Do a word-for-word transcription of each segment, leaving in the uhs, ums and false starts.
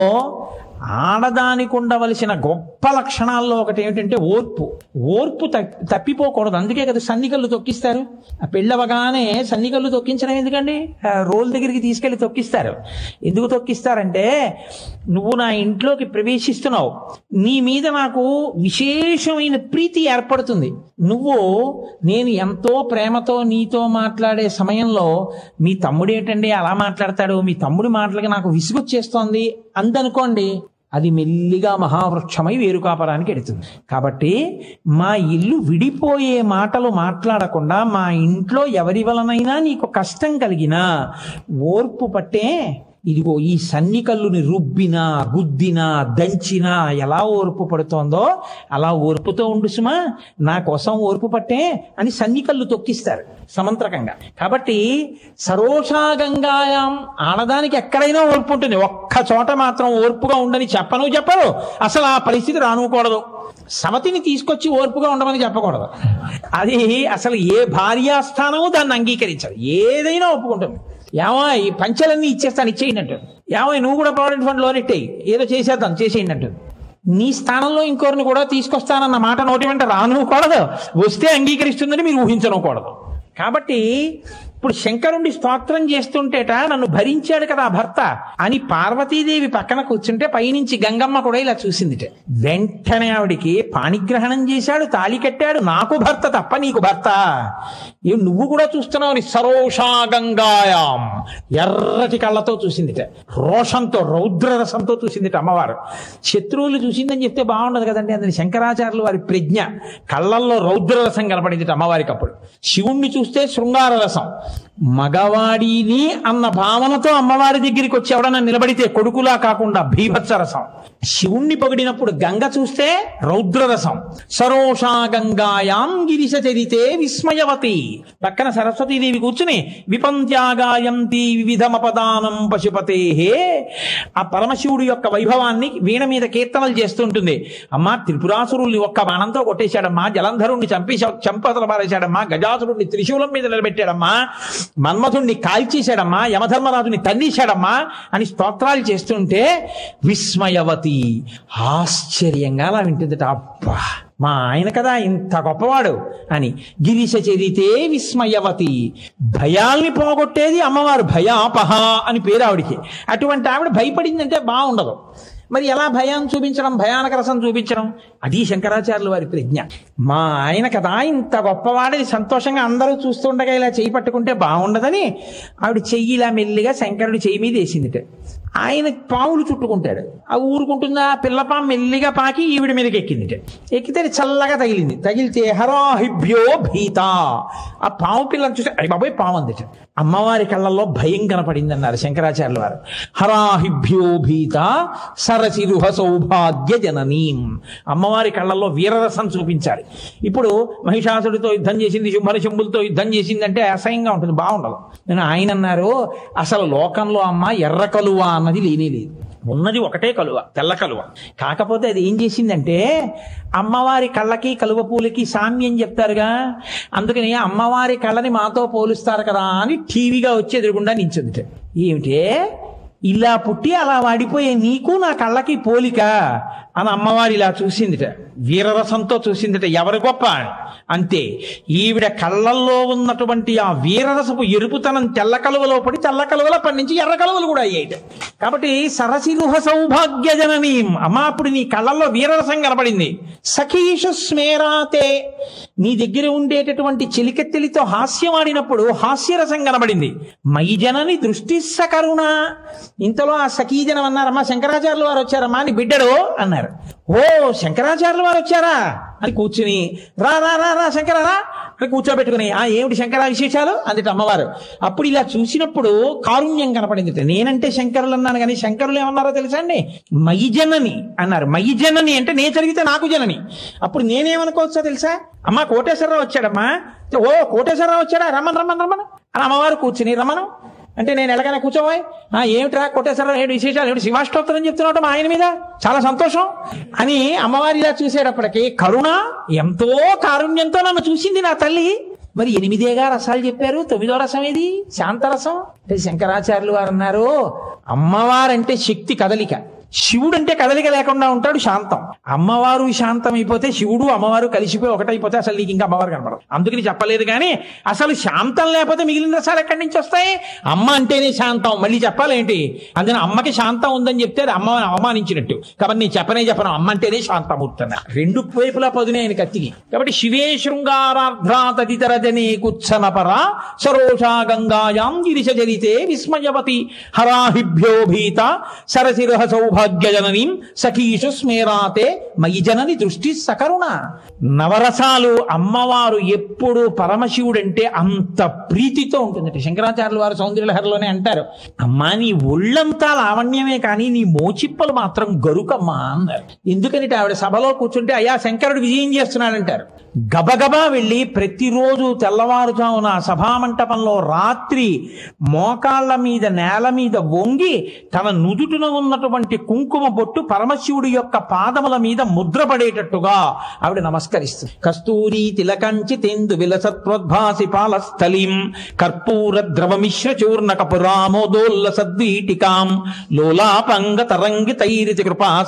ఆడదానికి ఉండవలసిన గొప్ప లక్షణాల్లో ఒకటి ఏమిటంటే ఓర్పు. ఓర్పు తప్పిపోకూడదు. అందుకే కదా సన్నికళ్ళు తొక్కిస్తారు. ఆ పెళ్ళవగానే సన్నికళ్ళు తొక్కించడం ఎందుకండి? రోల్ దగ్గరికి తీసుకెళ్లి తొక్కిస్తారు. ఎందుకు తొక్కిస్తారంటే, నువ్వు నా ఇంట్లోకి ప్రవేశిస్తున్నావు, నీ మీద నాకు విశేషమైన ప్రీతి ఏర్పడుతుంది. నువ్వు నేను ఎంతో ప్రేమతో నీతో మాట్లాడే సమయంలో మీ తమ్ముడు ఏంటండి అలా మాట్లాడతాడు, మీ తమ్ముడి మాటలకి నాకు విసుగొచ్చేస్తోంది అందనుకోండి, అది మెల్లిగా మహావృక్షమై వేరుకాపరానికి ఎడుతుంది. కాబట్టి మా ఇల్లు విడిపోయే మాటలు మాట్లాడకుండా, మా ఇంట్లో ఎవరి వలనైనా నీకు కష్టం కలిగినా ఓర్పు పట్టే ఇదిగో ఈ సన్నికల్లుని రుబ్బినా గుద్దినా దంచినా ఎలా ఓర్పు పడుతోందో అలా ఓర్పుతో ఉండు సుమా, నా కోసం ఓర్పు పట్టే అని సన్నికల్లు తొక్కిస్తారు సమంత్రకంగా. కాబట్టి సరోషాగంగాయాం, ఆడదానికి ఎక్కడైనా ఓర్పు ఉంటుంది, ఒక్క చోట మాత్రం ఓర్పుగా ఉండని చెప్పను చెప్పరు, అసలు ఆ పరిస్థితి రానుకూడదు. సమతిని తీసుకొచ్చి ఓర్పుగా ఉండమని చెప్పకూడదు. అది అసలు ఏ భార్యాస్థానము దాన్ని అంగీకరించదు. ఏదైనా ఒప్పుకుంటుంది. ఏమో ఈ పంచలన్నీ ఇచ్చేస్తాను ఇచ్చేయండి, ఏమో నువ్వు కూడా ప్రావిడెంట్ ఫండ్ లోన్ ఇట్టేయి, ఏదో చేసేద్దాం చేసేయండి అంటుంది. నీ స్థానంలో ఇంకోరిని కూడా తీసుకొస్తానన్న మాట నోటి వెంట రానుకూడదు, వస్తే అంగీకరిస్తుందని మీరు ఊహించనుకూడదు. కాబట్టి ఇప్పుడు శంకరుణ్ణి స్తోత్రం చేస్తుంటేట నన్ను భరించాడు కదా భర్త అని పార్వతీదేవి పక్కన కూర్చుంటే పైనుంచి గంగమ్మ కూడా ఇలా చూసిందిట. వెంటనే ఆవిడికి పాణిగ్రహణం చేశాడు, తాళి కట్టాడు. నాకు భర్త తప్ప నీకు భర్త, ఏ నువ్వు కూడా చూస్తున్నావు అని సరోషా గంగాయాం ఎర్రటి కళ్ళతో చూసిందిట, రోషంతో రౌద్రరసంతో చూసిందిట అమ్మవారు. శత్రువులు చూసిందని చెప్తే బాగుండదు కదండి, అందుని శంకరాచార్యులు వారి ప్రజ్ఞ, కళ్ళల్లో రౌద్రరసం కనపడిందిట అమ్మవారికి. అప్పుడు శివుణ్ణి చూస్తే శృంగార రసం, మగవాడిని అన్న భావనతో అమ్మవారి దగ్గరికి వచ్చి ఎవడన్నా నిలబడితే కొడుకులా కాకుండా భీభత్సరసం. శివుణ్ణి పొగిడినప్పుడు గంగ చూస్తే రౌద్రరసం. సరోషా గంగాయాం గిరిశ చరితే విస్మయవతి, పక్కన సరస్వతీదేవి కూర్చుని విపంత్యాగాయంతి వివిధమపదానం పశుపతేహే, ఆ పరమశివుడు యొక్క వైభవాన్ని వీణ మీద కీర్తనలు చేస్తుంటుంది. అమ్మా త్రిపురాసురుల్ని ఒక్క బాణంతో కొట్టేశాడమ్మా, జలంధరుణ్ణి చంపేశా చంపతల పారేశాడమ్మా, గజాసురుణ్ణి త్రిశూలం మీద నిలబెట్టాడమ్మా, మన్మథుణ్ణి కాల్చేశాడమ్మా, యమధర్మరాజుని తన్నేశాడమ్మా అని స్తోత్రాలు చేస్తుంటే విస్మయవతి ఆశ్చర్యంగా అలా వింటుందట. అబ్బా మా ఆయన కదా ఇంత గొప్పవాడు అని. గిరిశ చరితే విస్మయవతి, భయాల్ని పోగొట్టేది అమ్మవారు, భయాపహ అని పేరు ఆవిడికి. అటువంటి ఆవిడ భయపడిందంటే బాగుండదు. మరి ఎలా భయాన్ని చూపించడం, భయానక రసం చూపించడం, అది శంకరాచార్యుల వారి ప్రజ్ఞ. మా ఆయన కదా ఇంత గొప్పవాడని సంతోషంగా అందరూ చూస్తుండగా ఇలా చెయ్యి పట్టుకుంటే బాగుండదని ఆవిడ చెయ్యి ఇలా మెల్లిగా శంకరుడి చెయ్యి మీద వేసిందిట. ఆయన పావులు చుట్టుకుంటాడు, ఆ ఊరుకుంటుందా, పిల్లపాము మెల్లిగా పాకి ఈవిడ మీదకి ఎక్కిందిట. ఎక్కితే చల్లగా తగిలింది. తగిలితే హరాహిభ్యో భీత, ఆ పాము పిల్లని చూస్తే అయ్య బాబోయ్ పాము అందిట. అమ్మవారి కళ్ళల్లో భయం కనపడింది అన్నారు శంకరాచార్యుల వారు. హరాహిభ్యో భీత సరసిరుహ సౌభాగ్య జననీం, అమ్మవారి కళ్ళల్లో వీరరసం చూపించాలి. ఇప్పుడు మహిషాసుడితో యుద్ధం చేసింది, శుంభర శంభులతో యుద్ధం చేసిందంటే అసహ్యంగా ఉంటుంది, బాగుండదు. నేను ఆయన అన్నారు, అసలు లోకంలో అమ్మ ఎర్ర కలువ అన్నది లేనే లేదు, ఉన్నది ఒకటే కలువ, తెల్ల కలువ. కాకపోతే అది ఏం చేసిందంటే అమ్మవారి కళ్ళకి కలువ పూలకి సామ్యం చెప్తారుగా, అందుకని అమ్మవారి కళ్ళని మాతో పోలుస్తారు కదా అని టీవీగా వచ్చి ఎదురుగుండా నించుందిట. ఏమిటే ఇలా పుట్టి అలా వాడిపోయే నీకు నా కళ్ళకి పోలిక అని అమ్మవారి ఇలా చూసిందిట, వీరరసంతో చూసిందిట. ఎవరు గొప్ప అంతే. ఈవిడ కళ్ళల్లో ఉన్నటువంటి ఆ వీరరసపు ఎరుపుతనం తెల్ల కలువలో పడి తెల్ల కలువల పడి నుంచి ఎర్ర కలువలు కూడా అయ్యాయి. కాబట్టి సరసిరుహ సౌభాగ్య జననీం, అమ్మా అప్పుడు నీ కళ్ళల్లో వీరరసం కనపడింది. సఖీషు స్మేరాతే, నీ దగ్గర ఉండేటటువంటి చెలికెత్తెలితో హాస్యం ఆడినప్పుడు హాస్యరసం కనబడింది. మై జనని దృష్టి సకరుణ, ఇంతలో ఆ సఖీజనం అన్నారమ్మా శంకరాచార్యుల వారు వచ్చారమ్మా అని బిడ్డడు అన్నారు. ఓ శంకరాచార్యుల వారు వచ్చారా అని కూర్చుని రా రా రా రా శంకరరా అని కూర్చోబెట్టుకుని ఆ ఏమిటి శంకర విశేషాలు అందుట అమ్మవారు. అప్పుడు ఇలా చూసినప్పుడు కారుణ్యం కనపడింది. నేనంటే శంకరులు అన్నాను కానీ శంకరులు ఏమన్నారో తెలుసా అండి, మయి జనని అన్నారు. మయి జనని అంటే నే జరిగితే నాకు జనని. అప్పుడు నేనేమనుకోవచ్చా తెలుసా, అమ్మా కోటేశ్వరరావు వచ్చాడమ్మా, ఓ కోటేశ్వరరావు వచ్చాడా, రమ్మను రమ్మను రమ్మను అని అమ్మవారు కూర్చుని రమ్మను అంటే నేను ఎలాగైనా కూర్చోబోయ్, ఏమిట్రా కోటేశ్వరరావు ఏడు విశేషాలు, ఏమిటి శివాష్టోత్తరం చెప్తున్నాడు మా ఆయన మీద, చాలా సంతోషం అని అమ్మవారి ఇలా చూసేటప్పటికి కరుణ ఎంతో కారుణ్యంతో నన్ను చూసింది నా తల్లి. మరి ఎనిమిదేగా రసాలు చెప్పారు, తొమ్మిదో రసం ఏది, శాంతరసం. అంటే శంకరాచార్యులు వారు అన్నారు, అమ్మవారంటే శక్తి కదలిక, శివుడు అంటే కదలిక లేకుండా ఉంటాడు, శాంతం. అమ్మవారు శాంతం అయిపోతే శివుడు అమ్మవారు కలిసిపోయి ఒకటైపోతే అసలు నీకు ఇంకా అమ్మవారు కనపడదు. అందుకని చెప్పలేదు. కానీ అసలు శాంతం లేకపోతే మిగిలిన రసాలు ఎక్కడి నుంచి వస్తాయి? అమ్మ అంటేనే శాంతం, మళ్ళీ చెప్పాలేంటి? అందుకని అమ్మకి శాంతం ఉందని చెప్తే అది అమ్మని అవమానించినట్టు. కాబట్టి నేను చెప్పనే చెప్పను, అమ్మ అంటేనే శాంతమూర్తన. రెండు వైపులా పదునే ఆయన కత్తికి. కాబట్టి శివే శృంగారార్ధ్రా తదితర జనే కుత్సనపర సరోషా గంగాయాం గిరిశజరితే విస్మయవతి హరాహిభ్యో భీత సరసిరహ సౌభాగ్యజననీం సఖీషు స్మేరాతే మయి జనని దృష్టి సకరుణ. నవరసాలు అమ్మవారు ఎప్పుడు పరమశివుడంటే అంత ప్రీతితో ఉంటుందట. శంకరాచార్యుల వారు సౌందర్యలహరిలోనే అంటారు, అమ్మా నీ ఒళ్ళంతా లావణ్యమే కానీ నీ మోచిప్పలు మాత్రం గరుకమ్మా అన్నారు. ఎందుకని ఆవిడ సభలో కూర్చుంటే అయ్యా శంకరుడు విజయం చేస్తున్నాడంటారు. గబగబా వెళ్ళి ప్రతిరోజు తెల్లవారుజామున సభామంటపంలో రాత్రి మోకాళ్ల మీద నేల మీద వంగి తన నుదుటిన ఉన్నటువంటి కుంకుమ బొట్టు పరమశివుడి యొక్క పాదముల మీద ముద్రపడేటట్టుగా ఆవిడ నమస్కరిస్తుంది. కస్తూరి తిలకంచి తెందు విలసత్వద్భాసి పాలస్థలీం కర్పూర ద్రవమిశ్ర చూర్ణ కపురామోదోల్ల సద్వీటికాం లోలాపంగ తరంగి తైరితి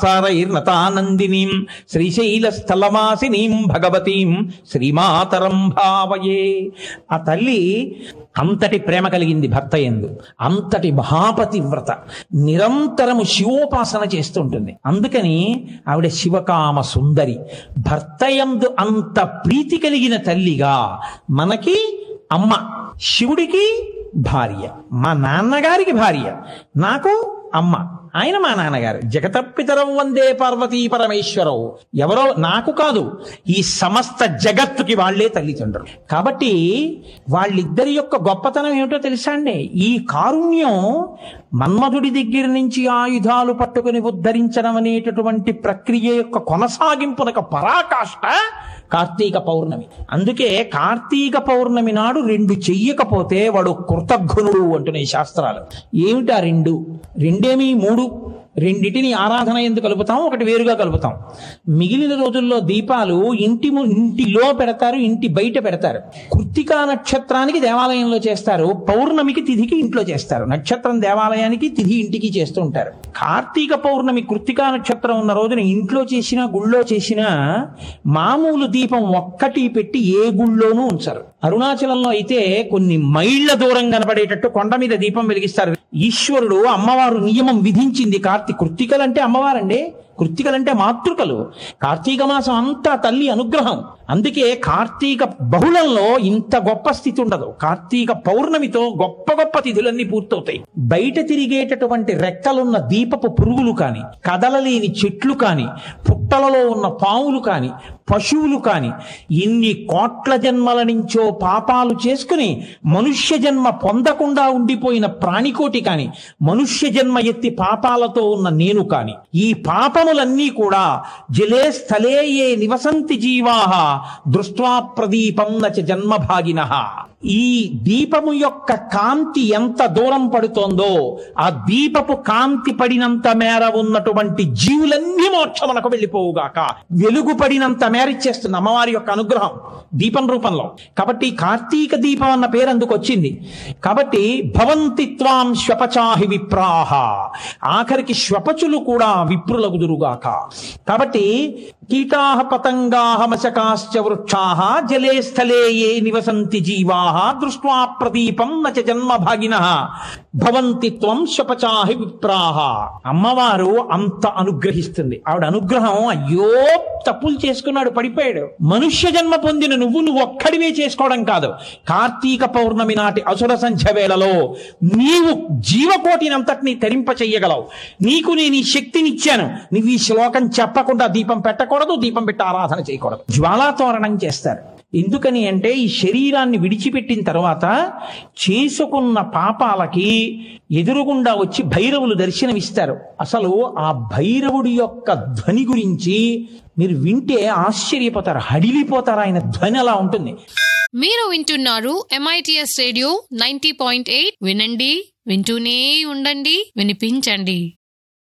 కృపాసారైర్నతానందినీం శ్రీశైల స్థలవాసినీం భగవతీం శ్రీమాతరం భావయే. ఆ తల్లి అంతటి ప్రేమ కలిగింది భర్త యందు, అంతటి మహాపతివ్రత, నిరంతరము శివోపాసన చేస్తుంటుంది. అందుకని ఆవిడ శివకామ సుందరి. భర్త యందు అంత ప్రీతి కలిగిన తల్లిగా మనకి అమ్మ, శివుడికి భార్య, మా నాన్నగారికి భార్య, నాకు అమ్మ, ఆయన మా నాన్నగారు. జగతపితరం వందే పార్వతీ పరమేశ్వరవు. ఎవరో నాకు కాదు, ఈ సమస్త జగత్తుకి వాళ్లే తల్లిదండ్రులు. కాబట్టి వాళ్ళిద్దరి యొక్క గొప్పతనం ఏమిటో తెలుసా అండి? ఈ కారుణ్యం మన్మధుడి దగ్గర నుంచి ఆయుధాలు పట్టుకుని ఉద్ధరించడం అనేటటువంటి ప్రక్రియ యొక్క కొనసాగింపునకు పరాకాష్ట కార్తీక పౌర్ణమి. అందుకే కార్తీక పౌర్ణమి నాడు రెండు చెయ్యకపోతే వాడు కృతజ్ఞుడు అంటున్నాయి శాస్త్రాలు. ఏమిటా రెండు? రెండేమి మూడు. రెండిటిని ఆరాధన ఎందుకు కలుపుతాం, ఒకటి వేరుగా కలుపుతాం. మిగిలిన రోజుల్లో దీపాలు ఇంటి ఇంటిలో పెడతారు, ఇంటి బయట పెడతారు. కృత్తికా నక్షత్రానికి దేవాలయంలో చేస్తారు, పౌర్ణమికి తిథికి ఇంట్లో చేస్తారు. నక్షత్రం దేవాలయానికి, తిథి ఇంటికి చేస్తూ ఉంటారు. కార్తీక పౌర్ణమి కృత్తికా నక్షత్రం ఉన్న రోజున ఇంట్లో చేసినా గుళ్ళో చేసినా మామూలు దీపం ఒక్కటి పెట్టి ఏ గుళ్ళోనూ ఉంచరు. అరుణాచలంలో అయితే కొన్ని మైళ్ల దూరం కనబడేటట్టు కొండ మీద దీపం వెలిగిస్తారు. ఈశ్వరుడు అమ్మవారు నియమం విధించింది. కార్తీ కృత్తికలంటే అమ్మవారండి, కృత్తికలంటే మాతృకలు. కార్తీక మాసం అంతా తల్లి అనుగ్రహం. అందుకే కార్తీక బహుళంలో ఇంత గొప్ప స్థితి ఉండదు. కార్తీక పౌర్ణమితో గొప్ప గొప్ప తిథులన్నీ పూర్తవుతాయి. బయట తిరిగేటటువంటి రెక్కలున్న దీపపు పురుగులు కాని, కదలలేని చెట్లు కాని, పుట్టలలో ఉన్న పాములు కాని, పశువులు కాని, ఇన్ని కోట్ల జన్మల నుంచో పాపాలు చేసుకుని మనుష్య జన్మ పొందకుండా ఉండిపోయిన ప్రాణికోటి కాని, మనుష్య జన్మ ఎత్తి పాపాలతో ఉన్న నేను కాని, ఈ పాపములన్నీ కూడా జలే స్థలే ఏ నివసంతి జీవాహ దృష్ట్వా ప్రదీపం నచ జన్మభాగినః. ఈ దీపము యొక్క కాంతి ఎంత దూరం పడుతోందో ఆ దీపపు కాంతి పడినంత మేర ఉన్నటువంటి జీవులన్నీ మోక్షమునకు వెళ్ళిపోవుగాక. వెలుగు పడినంత మేర ఇచ్చేస్తుంది అమ్మవారి యొక్క అనుగ్రహం దీపం రూపంలో. కాబట్టి కార్తీక దీపం అన్న పేరు అందుకు వచ్చింది. కాబట్టి భవంతి త్వాం శ్వపచాహి విప్రాహ, ఆఖరికి శ్వపచులు కూడా విప్రులగుదురుగాక. కాబట్టి కీటాహ పతంగాహ మశకాశ్చ వృక్షాః జలే స్థలే ఏ నివసంతి జీవాః దృష్ట్వా ప్రదీపం నచ జన్మభాగినః భవంతి త్వం శ్వపచాహి విప్రాహ. అమ్మవారు అంత అనుగ్రహిస్తుంది. ఆవిడ అనుగ్రహం, అయ్యో తప్పులు చేసుకున్నాడు పడిపోయాడు, మనుష్య జన్మ పొందిన నువ్వు నువ్వు ఒక్కడివే చేసుకోవడం కాదు, కార్తీక పౌర్ణమి నాటి అసుర సంధ్య వేళలో నీవు జీవకోటినంతటినీ తరింప చెయ్యగలవు. నీకు నేను ఈ శక్తినిచ్చాను, నువ్వు ఈ శ్లోకం చెప్పకుండా దీపం పెట్టకూడదు, దీపం పెట్టి ఆరాధన చేయకూడదు. జ్వాలాతోరణం చేస్తారు. ఎందుకని అంటే ఈ శరీరాన్ని విడిచిపెట్టిన తర్వాత చేసుకున్న పాపాలకి ఎదురుగుండా వచ్చి భైరవులు దర్శనమిస్తారు. అసలు ఆ భైరవుడి యొక్క ధ్వని గురించి మీరు వింటే ఆశ్చర్యపోతారు, హడిలిపోతారు. ఆయన ధ్వని అలా ఉంటుంది. మీరు వింటున్నారు MITS radio ninety point eight. వినండి, వింటూనే ఉండండి, వినిపించండి.